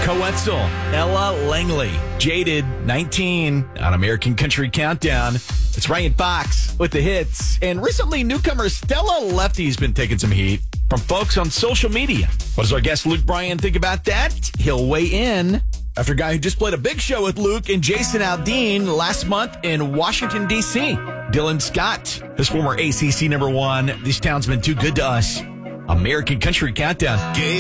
Coetzel, Ella Langley, Jaded, 19 on American Country Countdown. It's Ryan Fox with the hits. And recently, newcomer Stella Lefty's been taking some heat from folks on social media. What does our guest Luke Bryan think about that? He'll weigh in after a guy who just played a big show with Luke and Jason Aldean last month in Washington, D.C. Dylan Scott, his former ACC #1. This town's been too good to us. American Country Countdown.